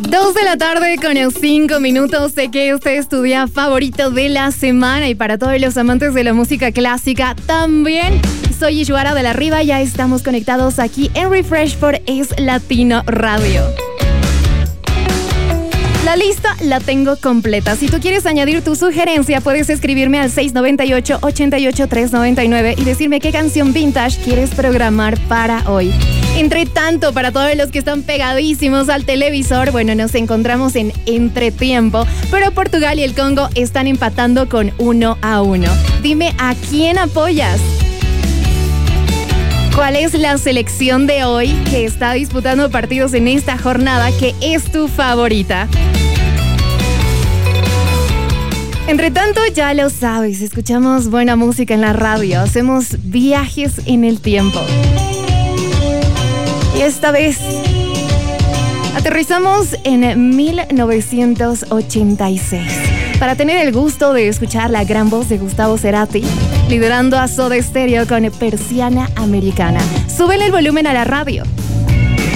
2 de la tarde con 5 minutos. Sé que este es tu día favorito de la semana y para todos los amantes de la música clásica también. Soy Ishuara de la Riva, ya estamos conectados aquí en Refresh por Es Latino Radio. La lista la tengo completa. Si tú quieres añadir tu sugerencia, puedes escribirme al 698-88399 y decirme qué canción vintage quieres programar para hoy. Entre tanto, para todos los que están pegadísimos al televisor, bueno, nos encontramos en entretiempo, pero Portugal y el Congo están empatando con 1-1. Dime, ¿a quién apoyas? ¿Cuál es la selección de hoy que está disputando partidos en esta jornada que es tu favorita? Entre tanto, ya lo sabes, escuchamos buena música en la radio, hacemos viajes en el tiempo. Y esta vez aterrizamos en 1986 para tener el gusto de escuchar la gran voz de Gustavo Cerati liderando a Soda Stereo con Persiana Americana. Súbele el volumen a la radio.